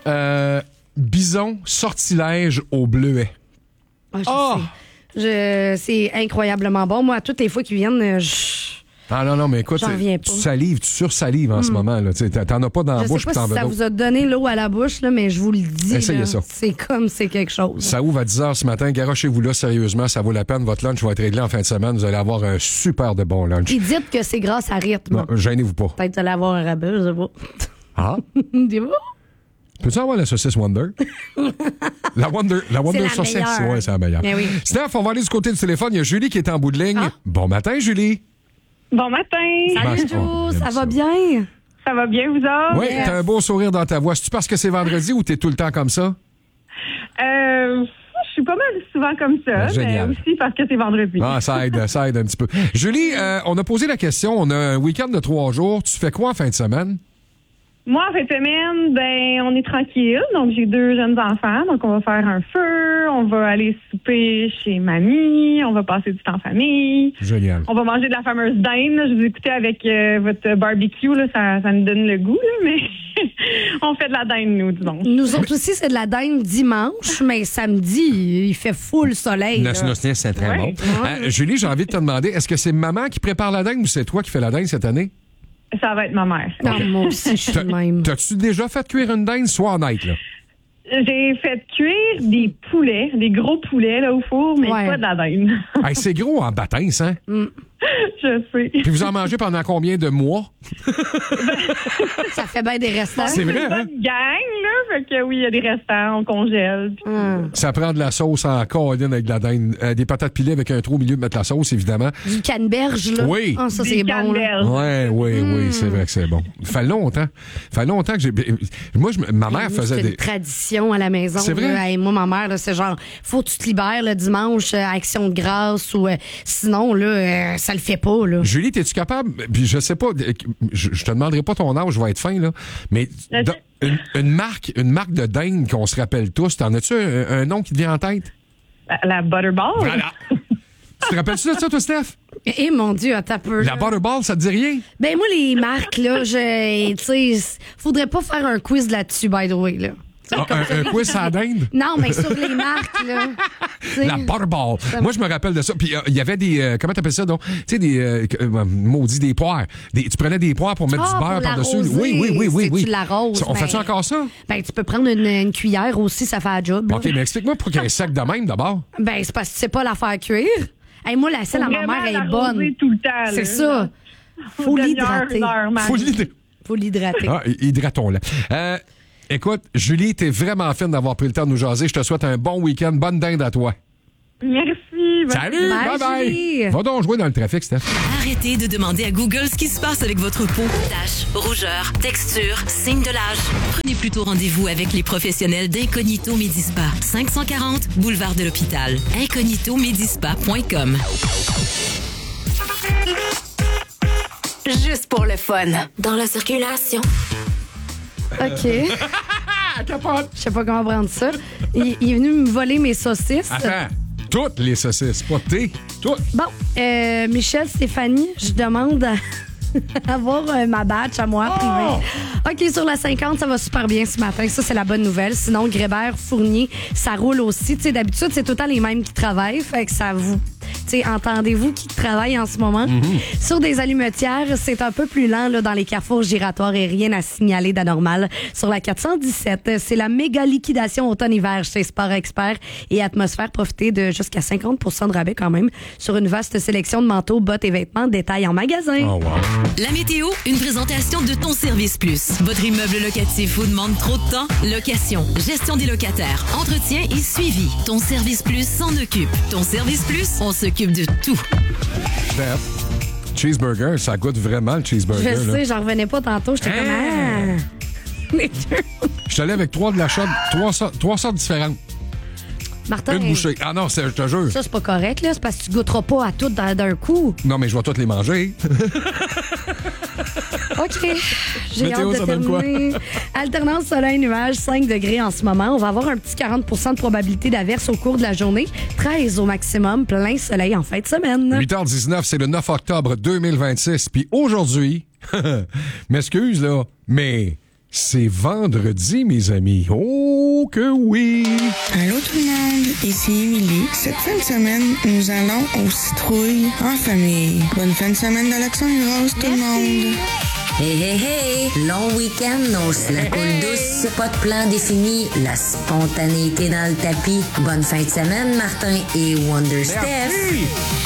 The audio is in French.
Bison sortilège au bleuet. Ah, je sais. C'est incroyablement bon. Moi, toutes les fois qu'ils viennent, Ah non, mais écoute, j'en reviens pas. tu salives, tu sursalives en ce moment. Là. T'en as pas dans la Je bouche sais puis pas t'en si veux ça d'autres. vous a donné l'eau à la bouche, là, mais je vous le dis. Essayez là, ça. c'est comme c'est quelque chose. Ça ouvre à 10h ce matin. Garochez-vous là, sérieusement. Ça vaut la peine. Votre lunch va être réglé en fin de semaine. Vous allez avoir un super de bon lunch. Puis dites que c'est grâce à rythme. Non, gênez-vous pas. Peut-être que vous allez avoir un rabais, je sais pas. Ah? Dis-moi. Peux-tu avoir la saucisse Wonder? La Wonder C'est la saucisse. meilleure. Ouais, c'est la meilleure. Mais oui. Steph, on va aller du côté du téléphone. Il y a Julie qui est en bout de ligne. Ah. Bon matin, Julie. Bon matin. Salut, Ben, Jo, j'aime ça ça. va bien? Ça va bien, vous autres? Oui, Yes. t'as un beau sourire dans ta voix. C'est-tu parce que c'est vendredi ou t'es tout le temps comme ça? Je suis pas mal souvent comme ça, Génial. mais aussi parce que c'est vendredi. Ah, ça aide un petit peu. Julie, on a posé la question. On a un week-end de 3 jours. Tu fais quoi en fin de semaine? Moi, en fin de semaine, on est tranquille. Donc, j'ai 2 jeunes enfants. Donc, on va faire un feu. On va aller souper chez mamie. On va passer du temps en famille. Génial. On va manger de la fameuse dinde. Là. Je vous écoutais avec votre barbecue. Là. Ça nous donne le goût, là, mais on fait de la dinde, nous, disons. Nous autres aussi, c'est de la dinde dimanche, mais samedi, il fait full soleil. là. C'est très Ouais. bon. Julie, j'ai envie de te demander, est-ce que c'est maman qui prépare la dinde ou c'est toi qui fais la dinde cette année? Ça va être ma mère. Non, moi aussi, je suis le même. T'as-tu déjà fait cuire une dinde? Sois honnête, là. J'ai fait cuire des poulets, des gros poulets là, au four, mais Ouais. pas de la dinde. Hey, c'est gros en bâtin, ça. Je sais. Puis vous en mangez pendant combien de mois? Ça fait bien des restants. C'est vrai, une hein? bonne gang, là. Fait que oui, il y a des restants, on congèle. puis Ça prend de la sauce en colline avec de la dinde. Des patates pilées avec un trou au milieu de mettre la sauce, évidemment. Du canneberge, là. Oui. Ah, ça, des c'est bon, là. canneberges. Oui, c'est vrai que c'est bon. Ça fait longtemps que j'ai... Moi, ma mère Nous, faisait c'est des... une tradition à la maison. C'est vrai? là. Hey, moi, ma mère, là, c'est genre, faut que tu te libères le dimanche, action de grâce, ou sinon, là, ça le fait pas, là. Julie, es-tu capable? Puis je sais pas, je te demanderai pas ton âge, je vais être fin, là. Mais une marque de dinde qu'on se rappelle tous, t'en as-tu un nom qui te vient en tête? La Butterball. Voilà. Tu te rappelles-tu de ça, toi, Steph? Eh, mon Dieu, attends un peu. La là. Butterball, ça te dit rien? Ben, moi, les marques, là, tu sais, faudrait pas faire un quiz là-dessus, by the way, là. Ah, un quiz à la dinde? Non, mais sur les marques, là. tu sais. La Butterball. Moi, je me rappelle de ça. Puis, il y avait des... comment t'appelles ça, donc? Tu sais, des... maudits, des poires. Tu prenais des poires pour mettre du beurre pour par-dessus. l'arroser. Oui. Tu l'arroses. On fait-tu encore ça? Ben, tu peux prendre une cuillère aussi, ça fait un job. là. OK, mais explique-moi pour qu'il y ait un sac de même, d'abord. Ben, c'est parce que tu sais pas la faire cuire. Hey, moi, la scène à ma mère, elle est bonne. Tout le temps, C'est là. ça. Faut l'hydrater. Faut l'hydrater. Ah, hydratons-le. Écoute, Julie, t'es vraiment fine d'avoir pris le temps de nous jaser. Je te souhaite un bon week-end. Bonne dinde à toi. Merci. Salut! Bye, Bye-bye! Julie. Va donc jouer dans le trafic, Steph. Arrêtez de demander à Google ce qui se passe avec votre peau. Taches, rougeurs, texture, signes de l'âge. Prenez plutôt rendez-vous avec les professionnels d'Incognito Médispa. 540 Boulevard de l'Hôpital. IncognitoMédispa.com. Juste pour le fun. Dans la circulation. OK. Je sais pas comment prendre ça. Il est venu me voler mes saucisses. Attends, toutes les saucisses, pas tes, toutes. Bon, Michel, Stéphanie, je demande à avoir ma batch à moi privée. OK, sur la 50, ça va super bien ce matin. Ça, c'est la bonne nouvelle. Sinon, Grébert, Fournier, ça roule aussi. Tu sais, d'habitude, c'est tout le temps les mêmes qui travaillent. Fait que ça vous... Tu sais, entendez-vous qui travaille en ce moment? Sur des allumetières, c'est un peu plus lent là, dans les carrefours giratoires et rien à signaler d'anormal. Sur la 417, c'est la méga liquidation automne-hiver chez Sport Expert et Atmosphère. Profitez de jusqu'à 50 % de rabais quand même sur une vaste sélection de manteaux, bottes et vêtements. Détails en magasin. Oh, wow. La météo, une présentation de Ton Service Plus. Votre immeuble locatif vous demande trop de temps? Location, gestion des locataires, entretien et suivi. Ton Service Plus s'en occupe. Ton Service Plus, on s'occupe de tout. Steph, cheeseburger, ça goûte vraiment le cheeseburger. Je là. sais, j'en revenais pas tantôt. J'étais comme... Les deux. Je suis allé avec 3 de la shot, 3 sortes différentes. Martin, Une bouchée. Ah non, je te jure. ça, c'est pas correct, là. C'est parce que tu goûteras pas à tout d'un coup. Non, mais je vais toutes les manger. OK. J'ai Météo, hâte de ça donne quoi? terminer. Alternance soleil-nuage, 5 degrés en ce moment. On va avoir un petit 40 % de probabilité d'averse au cours de la journée. 13 au maximum, plein soleil en fin de semaine. 8h19, c'est le 9 octobre 2026. Puis aujourd'hui, m'excuse là, mais C'est vendredi, mes amis. Oh que oui! Allô tout le monde, ici Émilie. Cette fin de semaine, nous allons aux citrouilles en famille. Bonne fin de semaine d'Alexandre Rose, tout le monde. Hey, hey, hey! Long week-end, la coule douce, pas de plan défini, la spontanéité dans le tapis. Bonne fin de semaine, Martin et Wonder Steph.